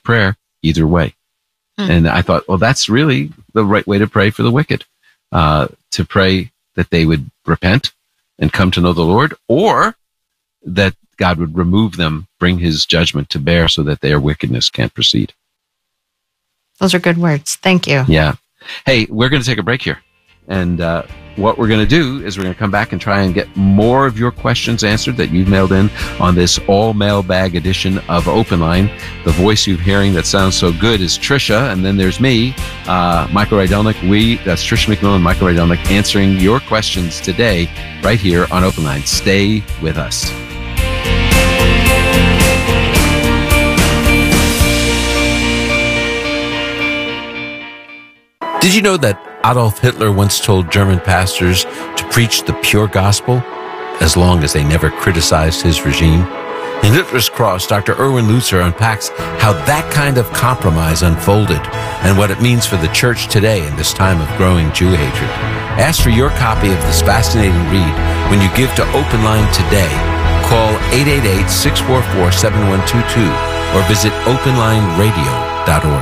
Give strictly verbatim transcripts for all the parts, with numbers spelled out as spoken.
prayer either way. Hmm. And I thought, well, that's really the right way to pray for the wicked, uh, to pray that they would repent and come to know the Lord, or that God would remove them, bring his judgment to bear so that their wickedness can't proceed. Those are good words. Thank you. Yeah. Hey, we're going to take a break here. And uh, what we're going to do is we're going to come back and try and get more of your questions answered that you've mailed in on this all mailbag edition of Open Line. The voice you're hearing that sounds so good is Tricia, and then there's me, uh, Michael Rydelnik. We, that's Tricia McMillan and Michael Rydelnik, answering your questions today right here on Open Line. Stay with us. Did you know that Adolf Hitler once told German pastors to preach the pure gospel as long as they never criticized his regime? In Hitler's Cross, Doctor Erwin Lutzer unpacks how that kind of compromise unfolded and what it means for the church today in this time of growing Jew hatred. Ask for your copy of this fascinating read when you give to Open Line today. Call eight eight eight, six four four, seven one two two or visit open line radio dot org.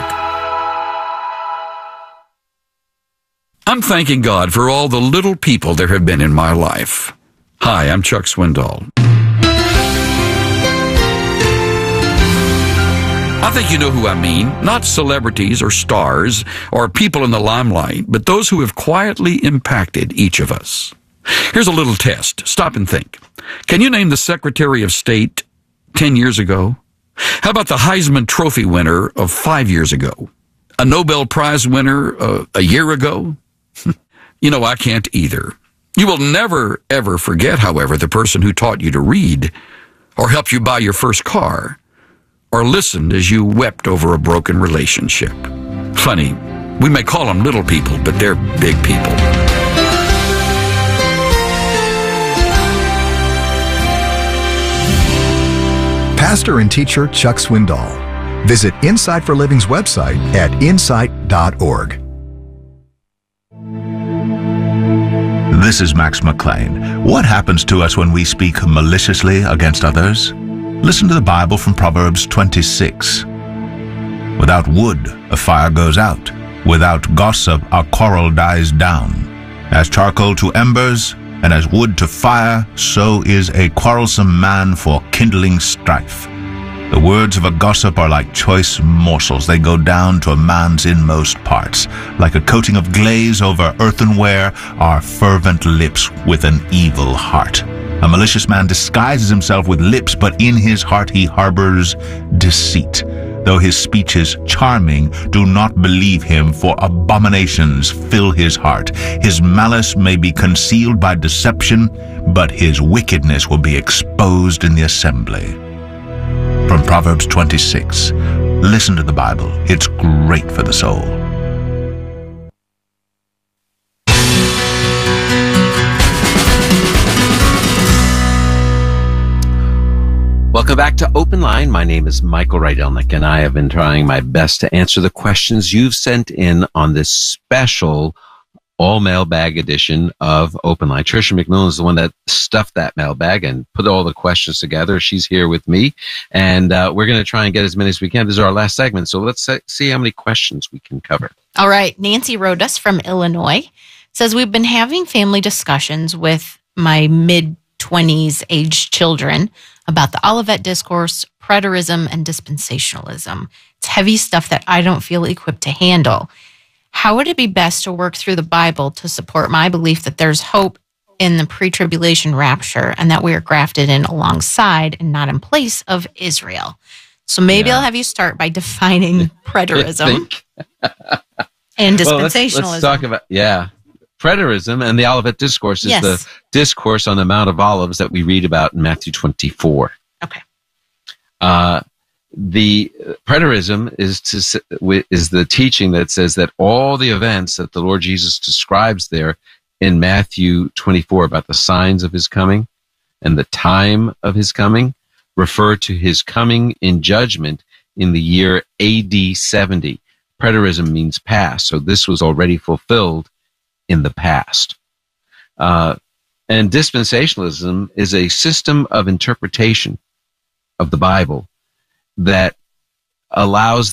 I'm thanking God for all the little people there have been in my life. Hi, I'm Chuck Swindoll. I think you know who I mean. Not celebrities or stars or people in the limelight, but those who have quietly impacted each of us. Here's a little test. Stop and think. Can you name the Secretary of State ten years ago? How about the Heisman Trophy winner of five years ago? A Nobel Prize winner uh, a year ago? You know, I can't either. You will never, ever forget, however, the person who taught you to read, or helped you buy your first car, or listened as you wept over a broken relationship. Funny, we may call them little people, but they're big people. Pastor and teacher Chuck Swindoll. Visit Insight for Living's website at insight dot org. This is Max McLean. What happens to us when we speak maliciously against others? Listen to the Bible from Proverbs twenty-six. Without wood, a fire goes out. Without gossip, a quarrel dies down. As charcoal to embers, and as wood to fire, so is a quarrelsome man for kindling strife. The words of a gossip are like choice morsels. They go down to a man's inmost parts. Like a coating of glaze over earthenware are fervent lips with an evil heart. A malicious man disguises himself with lips, but in his heart he harbors deceit. Though his speech is charming, do not believe him, for abominations fill his heart. His malice may be concealed by deception, but his wickedness will be exposed in the assembly. From Proverbs twenty-six. Listen to the Bible. It's great for the soul. Welcome back to Open Line. My name is Michael Rydelnik, and I have been trying my best to answer the questions you've sent in on this special all mailbag edition of Open Line. Tricia McMillan is the one that stuffed that mailbag and put all the questions together. She's here with me, and uh, we're going to try and get as many as we can. This is our last segment, so let's see how many questions we can cover. All right. Nancy wrote us from Illinois. Says, we've been having family discussions with my mid-twenties age children about the Olivet Discourse, preterism, and dispensationalism. It's heavy stuff that I don't feel equipped to handle. How would it be best to work through the Bible to support my belief that there's hope in the pre-tribulation rapture and that we are grafted in alongside and not in place of Israel? So maybe yeah. I'll have you start by defining preterism and dispensationalism. Well, let's, let's talk about, yeah. Preterism and the Olivet Discourse is yes. the discourse on the Mount of Olives that we read about in Matthew twenty-four. Okay. Uh, the preterism is to is the teaching that says that all the events that the Lord Jesus describes there in Matthew twenty-four about the signs of his coming and the time of his coming refer to his coming in judgment in the year A D seventy. Preterism means past, so this was already fulfilled in the past. Uh, and dispensationalism is a system of interpretation of the Bible that allows